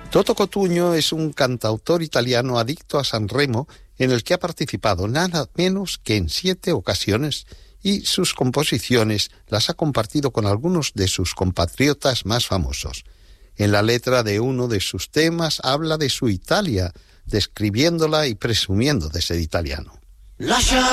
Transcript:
Toto Cotugno es un cantautor italiano adicto a San Remo, en el que ha participado nada menos que en 7 ocasiones, y sus composiciones las ha compartido con algunos de sus compatriotas más famosos. En la letra de uno de sus temas habla de su Italia, describiéndola y presumiendo de ser italiano.